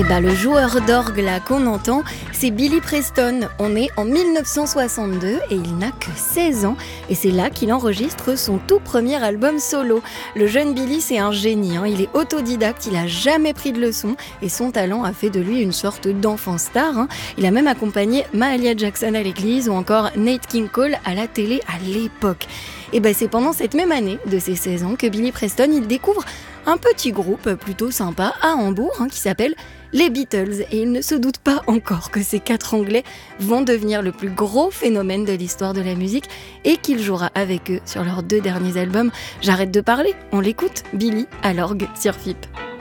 Le joueur d'orgue là qu'on entend, c'est Billy Preston. On est en 1962 et il n'a que 16 ans et c'est là qu'il enregistre son tout premier album solo. Le jeune Billy, c'est un génie, il est autodidacte, il a jamais pris de leçons et son talent a fait de lui une sorte d'enfant star. Il a même accompagné Mahalia Jackson à l'église ou encore Nat King Cole à la télé à l'époque. Et c'est pendant cette même année de ses 16 ans que Billy Preston il découvre un petit groupe plutôt sympa à Hambourg qui s'appelle les Beatles, et il ne se doute pas encore que ces 4 Anglais vont devenir le plus gros phénomène de l'histoire de la musique et qu'il jouera avec eux sur leurs 2 derniers albums. J'arrête de parler, on l'écoute, Billy à l'orgue sur FIP.